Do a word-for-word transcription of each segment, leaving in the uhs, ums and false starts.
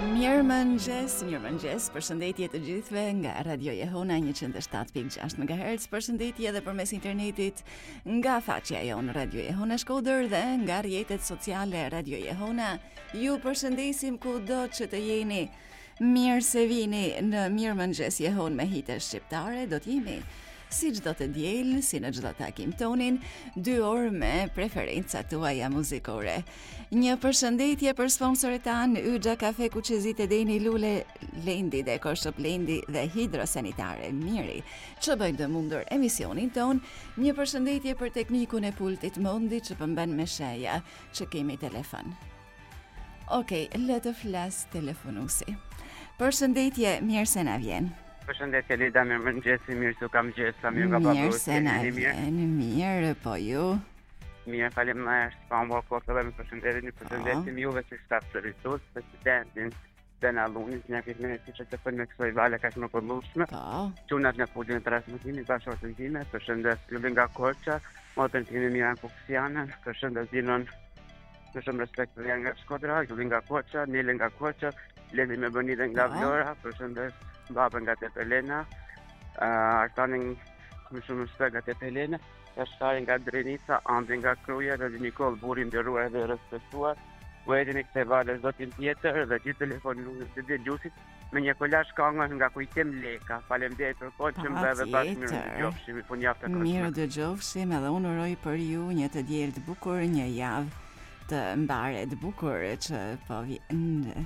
Mirëmëngjes, mirëmëngjes, përshëndetje të gjithëve nga Radio Jehona një qind e shtatë pikë gjashtë megahertz, përshëndetje edhe përmes internetit nga faqja jonë Radio Jehona Shkodër dhe nga rrjetet sociale Radio Jehona. Ju përshëndesim kudo që të jeni. Mirë se vini në Mirëmëngjes Jehon me hite shqiptare, do t'jemi si çdo të diel, si në çdo takim tonin, dy orë me preferencat tuaja muzikore. Një përshëndetje për sponsorit tanë, Yxha Kafe Kuqezit e Deni Lule Lendi dhe Korshop Lendi dhe Hidrosanitare Miri, që bëjnë të mundur emisionin ton. Një përshëndetje për teknikun e pultit Mondi që pëmben me sheja që kemi telefon. Okej, okay, le të flas telefonusi. Përshëndetje, mirë se na vjen. Përshëndetje Lida, mirë mëngjesi, mirë su kam gjesa, mirë nga Mirë babu. se na vjen, mirë, po ju? Mirë, falim në eshtë, pa më bërë kohë dhe me përshëndetje, një përshëndetim juve si shtafë sëritus, presidentin Dena Lunis, një këtë si që të përnë me kësoj vale ka shmë përlushme. Po. Qunat në pullin e transmitimi, ka shortën time, përshëndes Lulin nga Korqa, motën të kemi Miran Kuksianën, përshëndes dinën, në shumë respekt për janë nga Shkodra, Lulin nga Korqa, Nile nga Korqa, Lendi me Bënide nga Vlora, përshëndes babën nga Tepelena, uh, Artanin më shumë respekt nga Tepelena, Jashtari nga Drenica, Andi nga Kruja, dhe Nikol burin nderuar dhe respektuar, Uedin i këte vale zotin tjetër dhe gjithë telefonin nuk të dhe gjusit, me një kolash kangën nga Kujtim Leka. Faleminderit për kohë që më dhe bashkë mirë dëgjofshim, i punjavë të kërshme. Mirë dëgjofshim edhe unë uroj për ju një të diel të bukur, një javë të mbaret bukur që po vjen.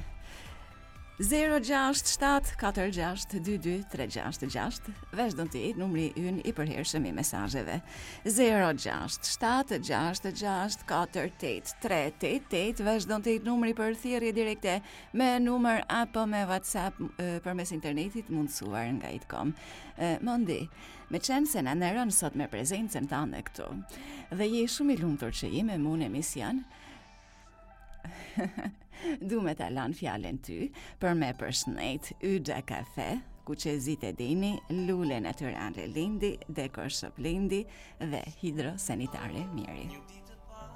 zero gjasht shtat katër gjasht dy dy tre gjasht gjasht vazhdon të jetë numri ynë i përhershëm i mesazheve. zero gjasht shtat gjasht gjasht katër tetë tre tetë tetë vazhdon të jetë numri për thirrje direkte me numër apo me WhatsApp përmes internetit mundësuar nga i të kom. Mondi, me qenë se na ndëron sot me prezencën tënde këtu dhe je shumë i lumtur që je me mua në emision, du me ta lanë fjallën ty për me përshëndet Yxha Kafe, Kuqezit e Deni, Lule Natyrale Lendi, dhe Korshop Lendi dhe Hidrosanitare Miri.